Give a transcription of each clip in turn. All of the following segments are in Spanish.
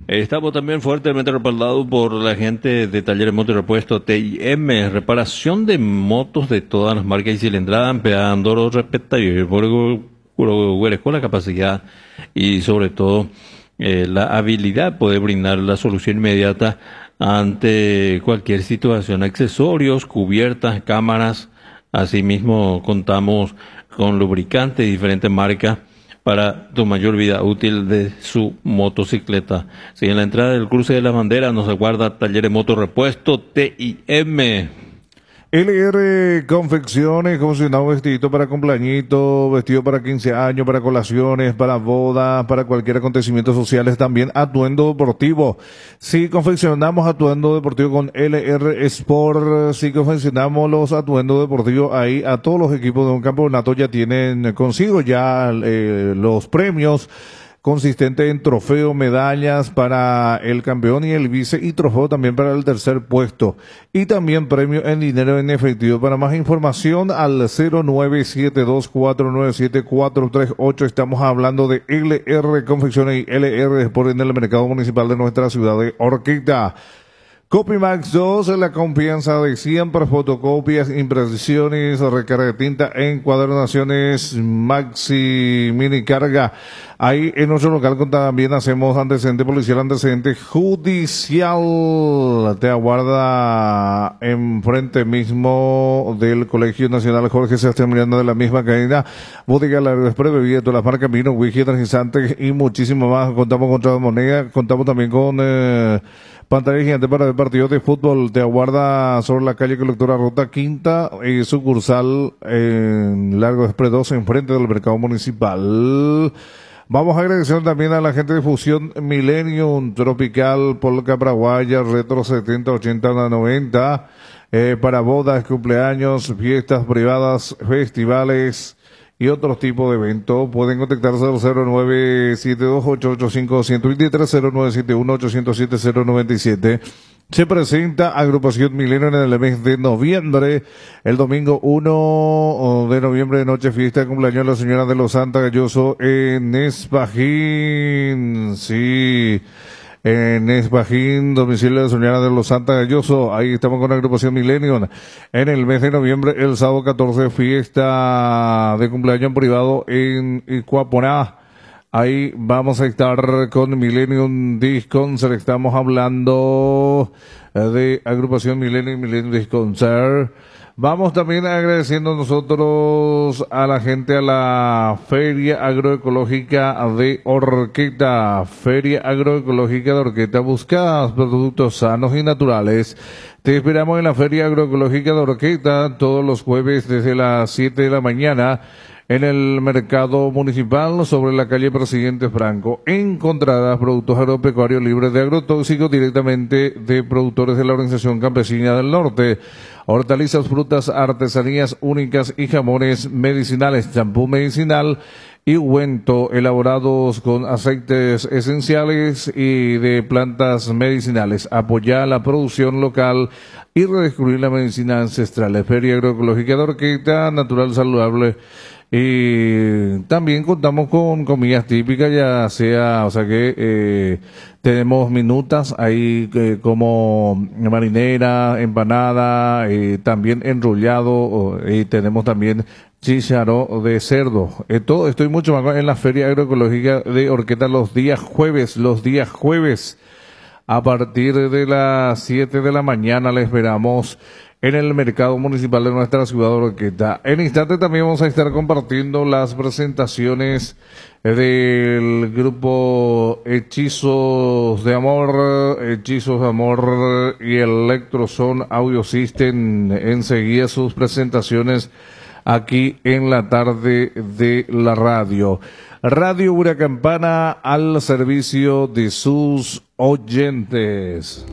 Estamos también fuertemente respaldados por la gente de Talleres Moto y Repuesto TIM, reparación de motos de todas las marcas y cilindradas, empleando los respectivos con la capacidad y sobre todo la habilidad de poder brindar la solución inmediata ante cualquier situación, accesorios, cubiertas, cámaras. Asimismo contamos con lubricantes de diferentes marcas para tu mayor vida útil de su motocicleta. Si en la entrada del cruce de la bandera nos aguarda Talleres Moto Repuesto TIM. LR Confecciones, confeccionado vestidito para cumpleañito, vestido para 15 años, para colaciones, para bodas, para cualquier acontecimiento social, también atuendo deportivo. Sí, confeccionamos atuendo deportivo con LR Sport, sí confeccionamos los atuendos deportivos ahí a todos los equipos de un campeonato ya tienen consigo ya los premios consistente en trofeo, medallas para el campeón y el vice y trofeo también para el tercer puesto y también premio en dinero en efectivo. Para más información al 0972497438 estamos hablando de LR Confecciones y LR Sport en el mercado municipal de nuestra ciudad de Orquídea. Copimax 2, la confianza de siempre, fotocopias, impresiones, recarga de tinta, encuadernaciones, Maxi Mini Carga. Ahí en nuestro local también hacemos antecedente policial, antecedente judicial. Te aguarda enfrente mismo del Colegio Nacional Jorge Sebastián Miranda de la misma cadena. Bodega Largo Express, bebida de todas las marcas, vino, whisky, energizantes y muchísimo más. Contamos con toda moneda, contamos también con pantalla gigante para el partido de fútbol. Te aguarda sobre la calle Colectora Ruta Quinta, sucursal en Largo Express 2, enfrente del mercado municipal. Vamos a agradecer también a la gente de Fusión Millennium, Tropical, Polka Paraguaya, Retro 70, 80, 90, para bodas, cumpleaños, fiestas privadas, festivales y otros tipos de eventos. Pueden contactarse al 0972885123, 0971807097. Se presenta Agrupación Milenio en el mes de noviembre, el domingo 1 de noviembre, de noche fiesta de cumpleaños de la señora de los Santa Galloso en Espajín. Sí, en Espajín, domicilio de la señora de los Santa Galloso. Ahí estamos con la Agrupación Milenio. En el mes de noviembre, el sábado 14, fiesta de cumpleaños privado en Icuaponá. Ahí vamos a estar con Millennium Disc Concert. Estamos hablando de Agrupación Millennium Disc Concert. Vamos también agradeciendo nosotros a la gente a la Feria Agroecológica de Orquídea. Feria Agroecológica de Orquídea. Buscas productos sanos y naturales. Te esperamos en la Feria Agroecológica de Orquídea todos los jueves desde las 7 de la mañana. En el mercado municipal sobre la calle Presidente Franco encontrarás productos agropecuarios libres de agrotóxicos directamente de productores de la Organización Campesina del Norte. Hortalizas, frutas, artesanías únicas y jamones medicinales, champú medicinal y ungüento elaborados con aceites esenciales y de plantas medicinales. Apoyar la producción local y redescubrir la medicina ancestral. Feria Agroecológica de Orquídea, natural, saludable. Y también contamos con comidas típicas, ya sea, o sea que tenemos minutas ahí como marinera, empanada, también enrollado, y tenemos también chícharo de cerdo. Todo esto y mucho más en la Feria Agroecológica de Orquídea los días jueves, a partir de las 7 de la mañana le esperamos en el mercado municipal de nuestra ciudad de Orquídea. En instante también vamos a estar compartiendo las presentaciones del grupo Hechizos de Amor y Electroson Audio System. Enseguida sus presentaciones aquí en la tarde de la radio. Radio Huracampana al servicio de sus oyentes.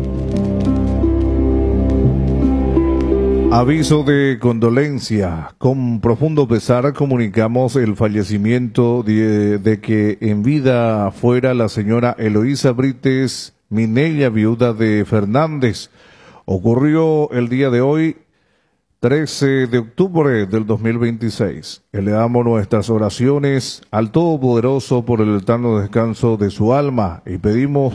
Aviso de condolencia. Con profundo pesar comunicamos el fallecimiento de que en vida fuera la señora Eloísa Brites Minella, viuda de Fernández. Ocurrió el día de hoy, 13 de octubre del 2026. Elevamos nuestras oraciones al Todopoderoso por el eterno descanso de su alma y pedimos